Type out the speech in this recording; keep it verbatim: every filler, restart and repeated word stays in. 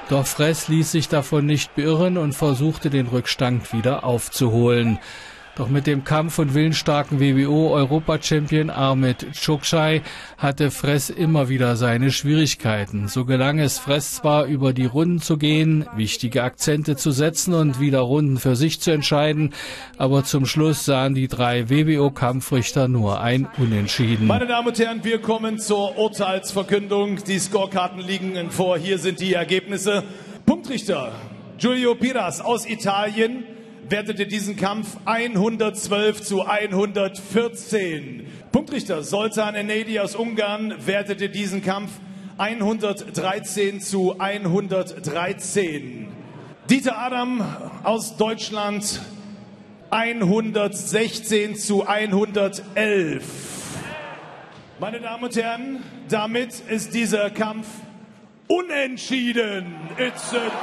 Doch Freß ließ sich davon nicht beirren und versuchte, den Rückstand wieder aufzuholen. Doch mit dem Kampf und willensstarken W B O-Europachampion Ahmet Çokçay hatte Freß immer wieder seine Schwierigkeiten. So gelang es Freß zwar, über die Runden zu gehen, wichtige Akzente zu setzen und wieder Runden für sich zu entscheiden, aber zum Schluss sahen die drei W B O-Kampfrichter nur ein Unentschieden. Meine Damen und Herren, wir kommen zur Urteilsverkündung. Die Scorekarten liegen vor. Hier sind die Ergebnisse. Punktrichter Giulio Piras aus Italien wertete diesen Kampf hundertzwölf zu hundertvierzehn. Punktrichter Zoltan Enedi aus Ungarn wertete diesen Kampf hundertdreizehn zu hundertdreizehn. Dieter Adam aus Deutschland hundertsechzehn zu hundertelf. Meine Damen und Herren, damit ist dieser Kampf unentschieden. It's a